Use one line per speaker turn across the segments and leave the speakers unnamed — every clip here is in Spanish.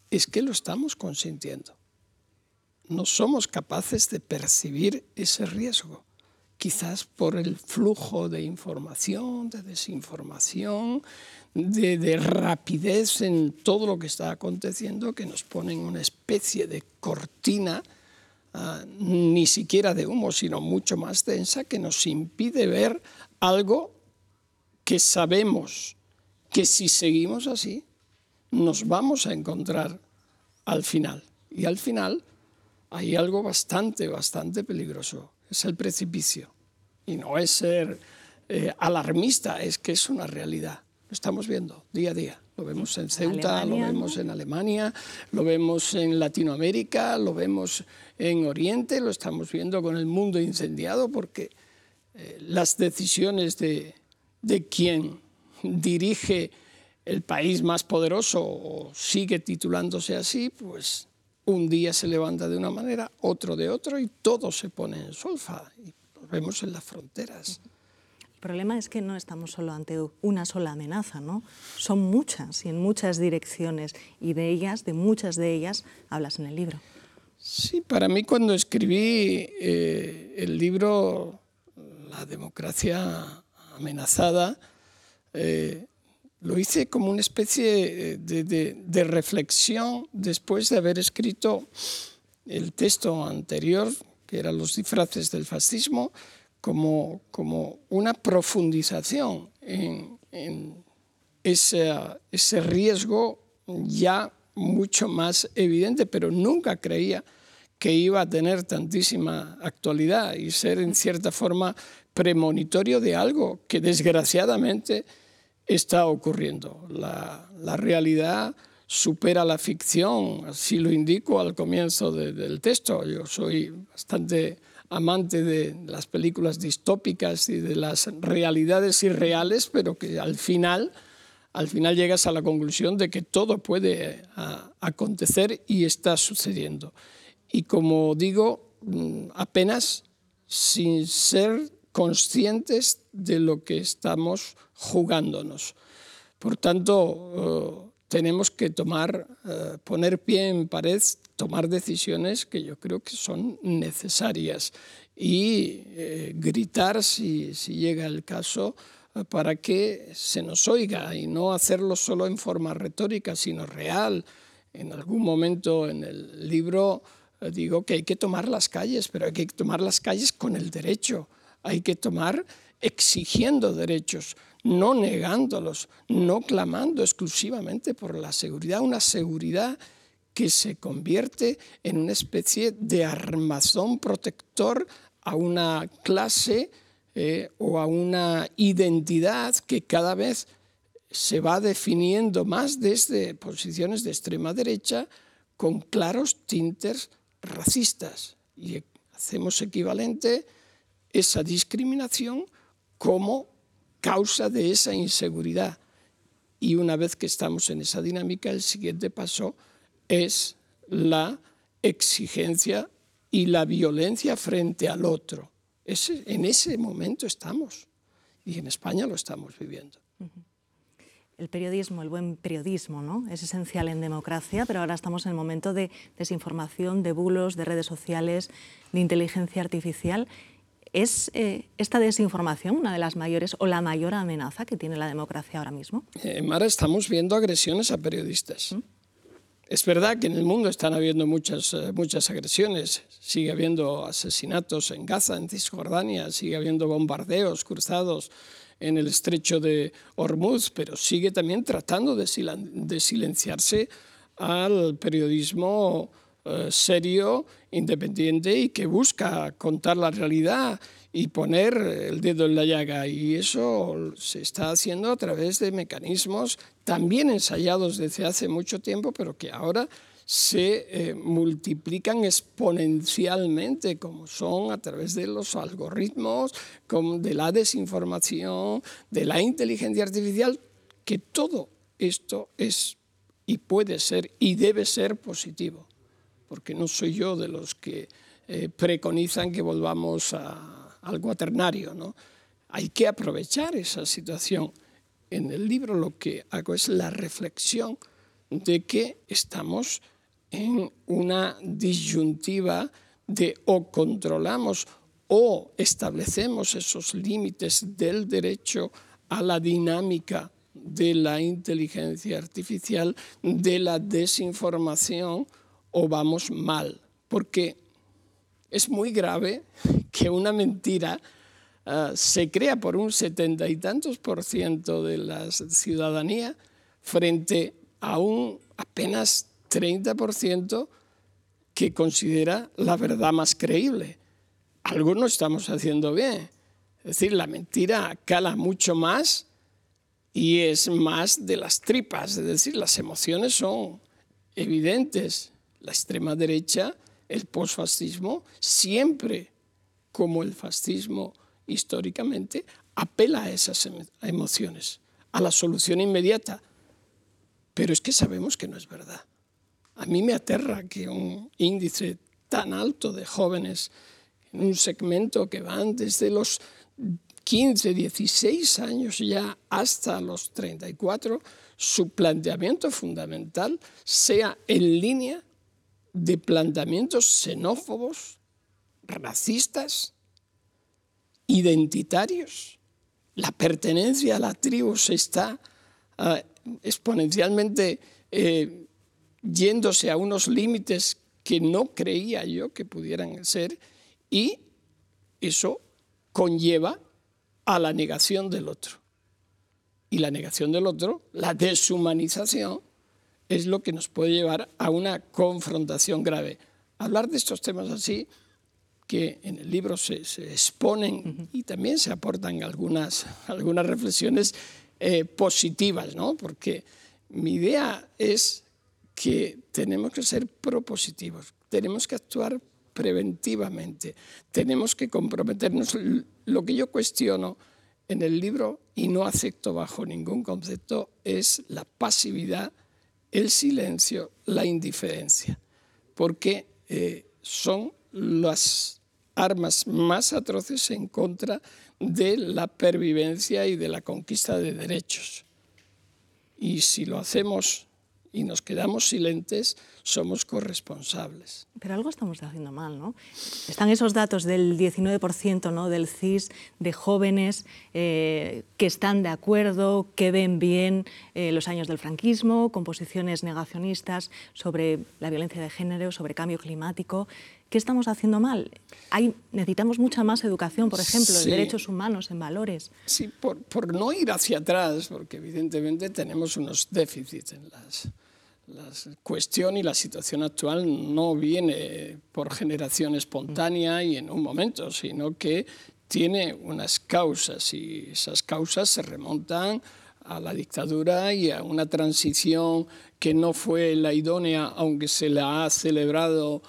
es que lo estamos consintiendo. No somos capaces de percibir ese riesgo, quizás por el flujo de información, de desinformación, de rapidez en todo lo que está aconteciendo, que nos ponen una especie de cortina, ni siquiera de humo, sino mucho más densa, que nos impide ver algo que sabemos que si seguimos así, nos vamos a encontrar al final. Y al final hay algo bastante peligroso, es el precipicio. Y no es ser alarmista, es que es una realidad. Lo estamos viendo día a día. Lo vemos en Ceuta, lo vemos en Alemania, lo vemos en Latinoamérica, lo vemos en Oriente, lo estamos viendo con el mundo incendiado, porque las decisiones de quien dirige el país más poderoso o sigue titulándose así, pues un día se levanta de una manera, otro de otro, y todo se pone en solfa. Y lo vemos en las fronteras.
El problema es que no estamos solo ante una sola amenaza, ¿no? Son muchas y en muchas direcciones, y de muchas de ellas, hablas en el libro.
Sí, para mí cuando escribí el libro La democracia amenazada, lo hice como una especie de reflexión después de haber escrito el texto anterior, que eran Los disfraces del fascismo, como una profundización en ese riesgo ya mucho más evidente, pero nunca creía que iba a tener tantísima actualidad y ser en cierta forma premonitorio de algo que desgraciadamente está ocurriendo. La realidad supera la ficción, así lo indico al comienzo del texto. Yo soy bastante amante de las películas distópicas y de las realidades irreales, pero que al final llegas a la conclusión de que todo puede acontecer y está sucediendo. Y como digo, apenas sin ser conscientes de lo que estamos jugándonos. Por tanto, tenemos que poner pie en pared, tomar decisiones que yo creo que son necesarias y gritar si llega el caso para que se nos oiga y no hacerlo solo en forma retórica, sino real. En algún momento en el libro digo que hay que tomar las calles, pero hay que tomar las calles con el derecho. Hay que tomar exigiendo derechos, no negándolos, no clamando exclusivamente por la seguridad, una seguridad que se convierte en una especie de armazón protector a una clase o a una identidad que cada vez se va definiendo más desde posiciones de extrema derecha con claros tintes racistas. Y hacemos equivalente esa discriminación como causa de esa inseguridad. Y una vez que estamos en esa dinámica, el siguiente paso es la exigencia y la violencia frente al otro. En ese momento estamos, y en España lo estamos viviendo.
El periodismo, el buen periodismo, ¿no?, es esencial en democracia, pero ahora estamos en el momento de desinformación, de bulos, de redes sociales, de inteligencia artificial. ¿Es esta desinformación una de las mayores o la mayor amenaza que tiene la democracia ahora mismo?
Mara, estamos viendo agresiones a periodistas. Es verdad que en el mundo están habiendo muchas agresiones. Sigue habiendo asesinatos en Gaza, en Cisjordania, sigue habiendo bombardeos cruzados en el estrecho de Hormuz, pero sigue también tratando de silenciarse al periodismo serio, independiente y que busca contar la realidad y poner el dedo en la llaga. Y eso se está haciendo a través de mecanismos también ensayados desde hace mucho tiempo, pero que ahora se multiplican exponencialmente, como son a través de los algoritmos, como de la desinformación, de la inteligencia artificial, que todo esto es y puede ser y debe ser positivo. Porque no soy yo de los que preconizan que volvamos al cuaternario, ¿no? Hay que aprovechar esa situación. En el libro lo que hago es la reflexión de que estamos en una disyuntiva de o controlamos o establecemos esos límites del derecho a la dinámica de la inteligencia artificial, de la desinformación, o vamos mal. Porque es muy grave que una mentira se crea por un 70 y tantos % de la ciudadanía frente a un apenas 30% que considera la verdad más creíble. Algo no estamos haciendo bien. Es decir, la mentira cala mucho más y es más de las tripas. Es decir, las emociones son evidentes. La extrema derecha, el posfascismo, siempre, como el fascismo históricamente, apela a esas emociones, a la solución inmediata. Pero es que sabemos que no es verdad. A mí me aterra que un índice tan alto de jóvenes en un segmento que van desde los 15, 16 años ya hasta los 34, su planteamiento fundamental sea en línea de planteamientos xenófobos, racistas, identitarios. La pertenencia a la tribu se está exponencialmente yéndose a unos límites que no creía yo que pudieran ser, y eso conlleva a la negación del otro. Y la negación del otro, la deshumanización, es lo que nos puede llevar a una confrontación grave. Hablar de estos temas así, que en el libro se exponen y también se aportan algunas reflexiones positivas, ¿no? Porque mi idea es que tenemos que ser propositivos, tenemos que actuar preventivamente, tenemos que comprometernos. Lo que yo cuestiono en el libro y no acepto bajo ningún concepto es la pasividad, el silencio, la indiferencia, porque son las armas más atroces en contra de la pervivencia y de la conquista de derechos. Y si lo hacemos y nos quedamos silentes, somos corresponsables.
Pero algo estamos haciendo mal, ¿no? Están esos datos del 19%, ¿no?, del CIS, de jóvenes que están de acuerdo, que ven bien los años del franquismo, con posiciones negacionistas sobre la violencia de género, sobre cambio climático. ¿Qué estamos haciendo mal? Necesitamos mucha más educación, por ejemplo, en derechos humanos, en valores.
Sí, por no ir hacia atrás, porque evidentemente tenemos unos déficits en la cuestión, y la situación actual no viene por generación espontánea y en un momento, sino que tiene unas causas, y esas causas se remontan a la dictadura y a una transición que no fue la idónea, aunque se la ha celebrado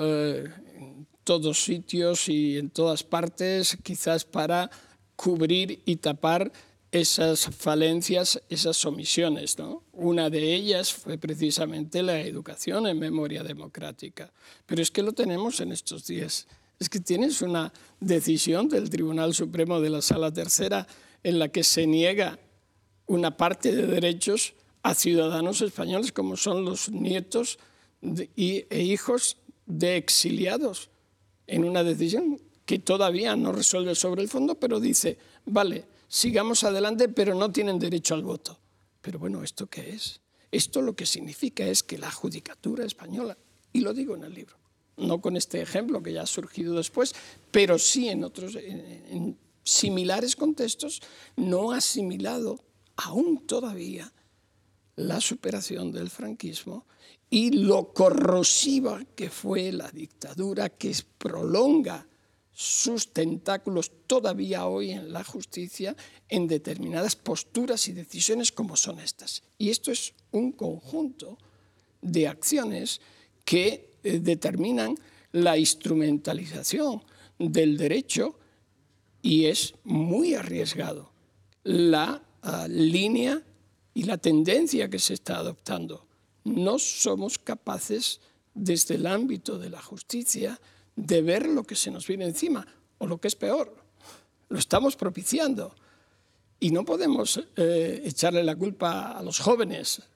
en todos sitios y en todas partes, quizás para cubrir y tapar esas falencias, esas omisiones, ¿no? Una de ellas fue precisamente la educación en memoria democrática. Pero es que lo tenemos en estos días. Es que tienes una decisión del Tribunal Supremo de la Sala Tercera en la que se niega una parte de derechos a ciudadanos españoles, como son los nietos e hijos de exiliados, en una decisión que todavía no resuelve sobre el fondo, pero dice, vale, sigamos adelante, pero no tienen derecho al voto. Pero bueno, ¿esto qué es? Esto lo que significa es que la judicatura española, y lo digo en el libro, no con este ejemplo que ya ha surgido después, pero sí en otros, en similares contextos, no ha asimilado aún todavía la superación del franquismo y lo corrosiva que fue la dictadura, que prolonga sus tentáculos todavía hoy en la justicia en determinadas posturas y decisiones como son estas. Y esto es un conjunto de acciones que determinan la instrumentalización del derecho, y es muy arriesgado la línea y la tendencia que se está adoptando. No somos capaces, desde el ámbito de la justicia, de ver lo que se nos viene encima, o lo que es peor, lo estamos propiciando. Y no podemos echarle la culpa a los jóvenes,